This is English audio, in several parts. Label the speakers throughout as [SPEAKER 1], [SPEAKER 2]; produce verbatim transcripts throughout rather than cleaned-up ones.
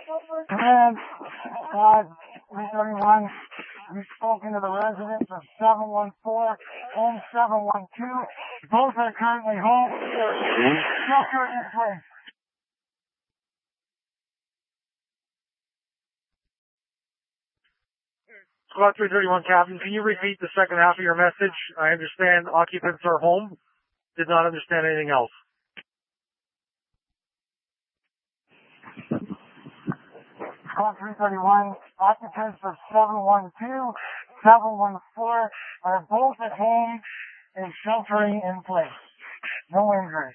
[SPEAKER 1] Command, uh, three thirty-one, we've spoken to the residents of seven one four and seven one two. Both are currently home. Shelter in place.
[SPEAKER 2] Squad three thirty-one, Captain, can you repeat the second half of your message? I understand occupants are home. Did not understand anything else.
[SPEAKER 1] Squad three thirty-one, occupants of seven one two, seven one four are both at home and sheltering in place. No injuries.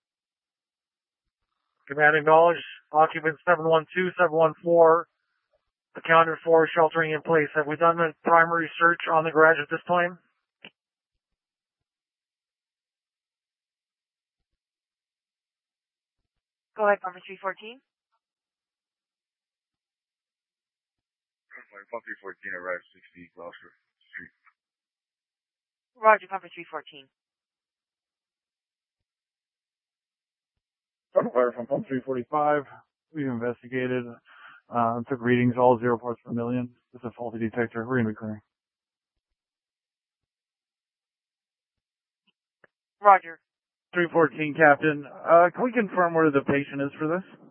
[SPEAKER 2] Command acknowledged. Occupants seven one two, seven one four accounted for, sheltering in place. Have we done the primary search on the garage at this time?
[SPEAKER 3] Go ahead, Pumper three fourteen.
[SPEAKER 4] Pump three fourteen arrived sixty Gloucester Street.
[SPEAKER 3] Roger, Pumper three fourteen.
[SPEAKER 5] Fire from pump three forty-five. We've investigated, uh, took readings, all zero parts per million. It's a faulty detector. We're going to be clearing.
[SPEAKER 3] Roger.
[SPEAKER 5] three fourteen, Captain. Uh, can we confirm where the patient is for this?